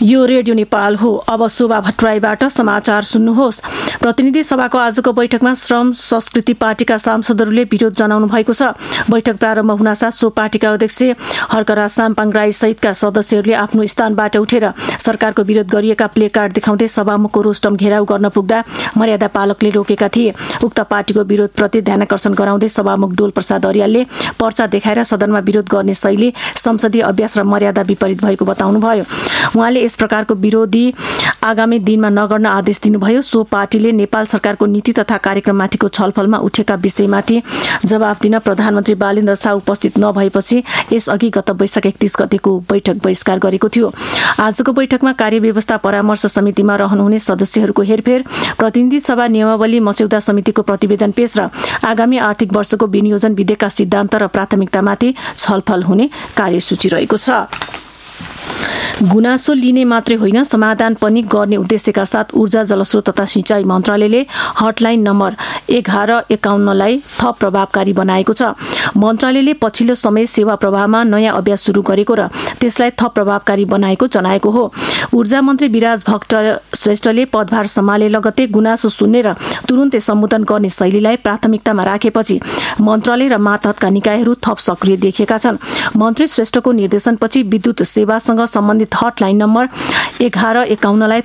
यो रेडियो नेपाल हो। अब शोभा भट्टराईबाट समाचार सुन्नुहोस्। प्रतिनिधि सभाको आजको बैठकमा श्रम संस्कृति पार्टीका सांसदहरूले विरोध जनाउनु भएको छ। बैठक प्रारम्भ हुनासाथ सो पार्टीका अध्यक्ष हर्कराज साम्पाङ राई सहितका सदस्यहरूले आफ्नो स्थानबाट उठेर सरकारको विरोध गरिएका प्ले कार्ड देखाउँदै सभामुखको रोस्टम घेराउ गर्न पुग्दा मर्यादा पालकले रोकेका थिए। उक्त पार्टीको विरोधप्रति ध्यानकर्षण गराउँदै सभामुख डोल प्रसाद अर्यालले पर्चा देखाएर सदनमा विरोध गर्ने शैली संसदीय अभ्यास र मर्यादा विपरीत भएको बताउनुभयो। उहाँले यस प्रकारको विरोधी आगामी दिनमा नगर्न आदेश दिनुभयो। सो पार्टीले नेपाल सरकारको नीति तथा कार्यक्रममाथिको छलफलमा उठेका विषयमाथि जवाफ दिन प्रधानमन्त्री बालेन्द्र शाह उपस्थित नभएपछि यसअघि गत वैशाख 31 गतेको बैठक बहिष्कार गरेको थियो। आजको बैठकमा कार्यव्यवस्था परामर्श समितिमा रहनुहुने सदस्यहरूको हेरफेर, प्रतिनिधि सभा नियमावली मस्यौदा समितिको प्रतिवेदन पेश र आगामी आर्थिक वर्षको विनियोजन विधेयकका सिद्धान्त र प्राथमिकतामाथि छलफल हुने कार्यसूची रहेको छ। गुनासो लिने मात्रै होइन, समाधान पनि गर्ने उद्देश्यका साथ ऊर्जा जलस्रोत तथा सिंचाई मन्त्रालयले हटलाइन नम्बर 1151लाई थप प्रभावकारी बनाएको छ। मन्त्रालयले पछिल्लो समय सेवा प्रवाहमा नयाँ अभ्यास सुरु गरेको र त्यसलाई थप प्रभावकारी बनाएको जनाएको हो। ऊर्जा मन्त्री विराज भट्ट श्रेष्ठले पदभार सम्हाले लगत्तै गुनासो सुन्ने र तुरुन्तै सम्बोधन गर्ने शैलीलाई प्राथमिकतामा राखेपछि मन्त्रालय र मातहतका निकायहरू थप सक्रिय देखिएका छन्। मन्त्री श्रेष्ठको निर्देशनपछि विद्युत सेवासँग सम्बन्धित हटलाइन नम्बर 1151लाई